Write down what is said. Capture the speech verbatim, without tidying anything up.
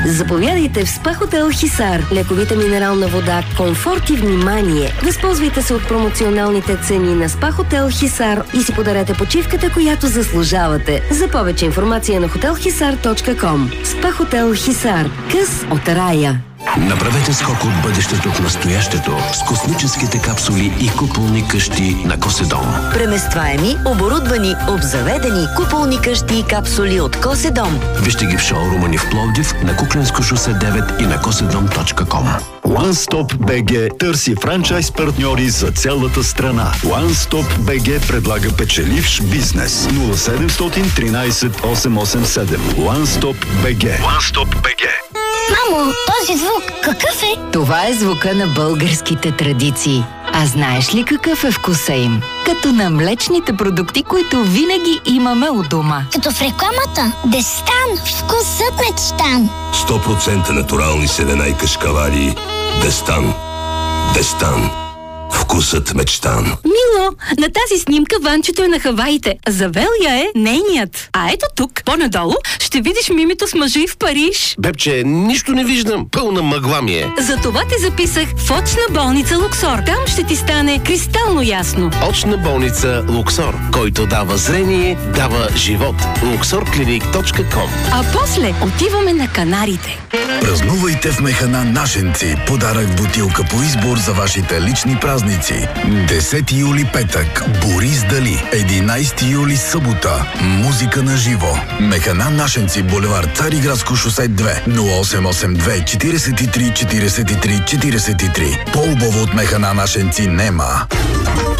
Заповядайте в СПА Хотел Хисар. Лековита минерална вода, комфорт и внимание. Възползвайте се от промоционалните цени на СПА Хотел Хисар и си подарете почивката, която заслужавате. За повече информация на хотел хисар точка ком. СПА Хотел Хисар. Къс от рая. Направете скок от бъдещето в настоящето с космическите капсули и куполни къщи на Коседом. Преместваеми, оборудвани, обзаведени куполни къщи и капсули от Коседом. Вижте ги в шоурума ни в Пловдив, на Кукленско шосе девет и на коседом точка ком. OneStop би джи търси франчайз партньори за цялата страна. OneStop би джи предлага печеливш бизнес. нула седемстотин тринайсет осемстотин осемдесет и седем. OneStop би джи. OneStop би джи. Мамо, този звук какъв е? Това е звука на българските традиции. А знаеш ли какъв е вкуса им? Като на млечните продукти, които винаги имаме у дома. Като в рекламата. Дестан. Вкусът мечтан. сто процента натурални селена и кашкавари. Дестан. Дестан. Вкусът мечтан. Мило, на тази снимка Ванчето е на Хаваите. Завел я е нейният. А ето тук, по-надолу, ще видиш мимито с мъжи в Париж. Бебче, нищо не виждам. Пълна мъгла ми е. Затова те записах в очна болница Луксор. Там ще ти стане кристално ясно. Очна болница Луксор, който дава зрение, дава живот. луксор клиник точка ком. А после отиваме на Канарите. Празнувайте в Механа Нашенци. Подарък бутилка по избор за вашите лични празници. десети юли петък. Борис Дали. единайсети юли събота. Музика на живо. Механа Нашенци, булевард Цариградско шосе две. нула осем осем две четирийсет и три четирийсет и три четирийсет и три. По-убаво от Механа Нашенци нема.